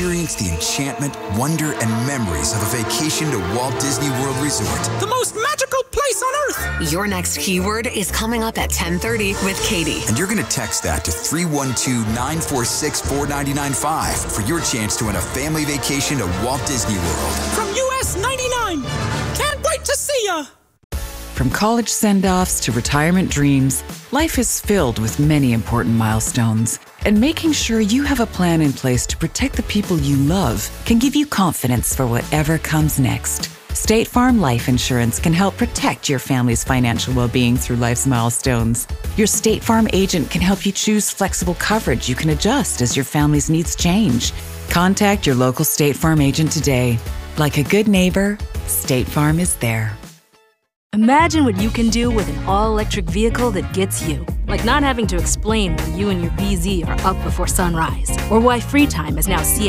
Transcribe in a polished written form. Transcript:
experience the enchantment, wonder, and memories of a vacation to Walt Disney World Resort. The most magical place on Earth! Your next keyword is coming up at 10:30 with Katie. And you're going to text that to 312-946-4995 for your chance to win a family vacation to Walt Disney World. From US 99! Can't wait to see ya! From college send-offs to retirement dreams, life is filled with many important milestones. And making sure you have a plan in place to protect the people you love can give you confidence for whatever comes next. State Farm Life Insurance can help protect your family's financial well-being through life's milestones. Your State Farm agent can help you choose flexible coverage you can adjust as your family's needs change. Contact your local State Farm agent today. Like a good neighbor, State Farm is there. Imagine what you can do with an all-electric vehicle that gets you. Like not having to explain why you and your BZ are up before sunrise, or why free time is now CA